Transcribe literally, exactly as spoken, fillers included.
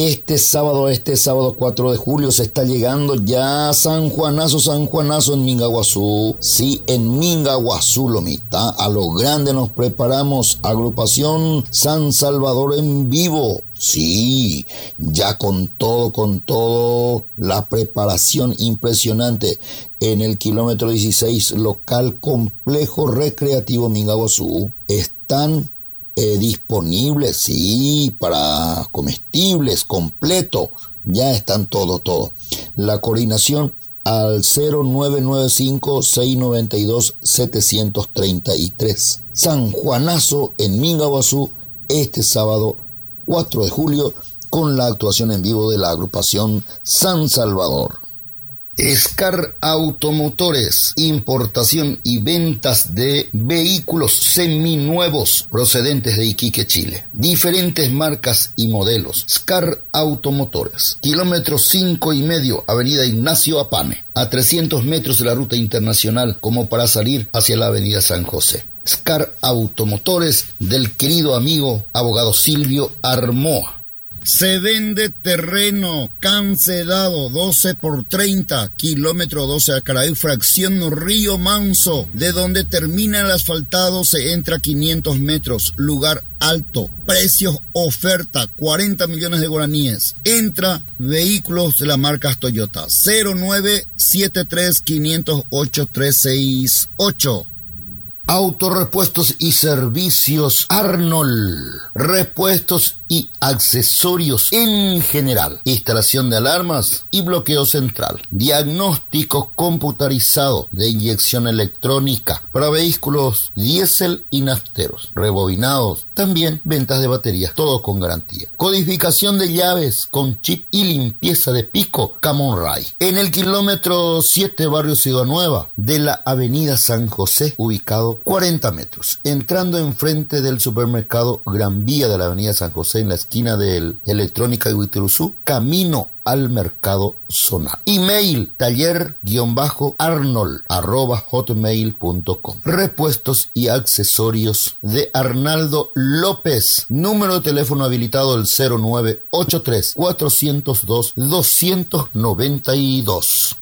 Este sábado, este sábado cuatro de julio se está llegando ya San Juanazo, San Juanazo en Mingaguazú. Sí, en Mingaguazú, Lomita. A lo grande nos preparamos. Agrupación San Salvador en vivo. Sí, ya con todo, con todo, la preparación impresionante en el kilómetro dieciséis, local complejo recreativo Mingaguazú. Están eh, disponibles, sí, para comestibles, completo, ya están todo, todo. La coordinación al cero nueve nueve cinco, seis nueve dos, siete tres tres. San Juanazo en Mingaguazú este sábado cuatro de julio con la actuación en vivo de la agrupación San Salvador. Scar Automotores, importación y ventas de vehículos seminuevos procedentes de Iquique, Chile. Diferentes marcas y modelos. Scar Automotores, kilómetro cinco y medio, avenida Ignacio Apane, a trescientos metros de la ruta internacional como para salir hacia la avenida San José. Scar Automotores del querido amigo abogado Silvio Armoa. Se vende terreno cancelado doce por treinta, kilómetro doce Acaraí, fracción Río Manso, de donde termina el asfaltado se entra quinientos metros, lugar alto, precios oferta, cuarenta millones de guaraníes. Entra vehículos de la marca Toyota, cero nueve siete tres, cinco cero ocho, tres seis ocho. Autorepuestos y servicios Arnold, repuestos y accesorios en general, instalación de alarmas y bloqueo central, diagnóstico computarizado de inyección electrónica para vehículos diésel y nafteros, rebobinados, también ventas de baterías, todo con garantía, codificación de llaves con chip y limpieza de pico Camon Ray. En el kilómetro siete, barrio Ciudad Nueva de la avenida San José, ubicado cuarenta metros, entrando enfrente del supermercado Gran Vía de la avenida San José en la esquina del Electrónica de Huitruzú, camino al mercado zonal. Email taller-arnold arroba hotmail punto com. Repuestos y accesorios de Arnaldo López. Número de teléfono habilitado el cero nueve ocho tres, cuatro cero dos, dos nueve dos.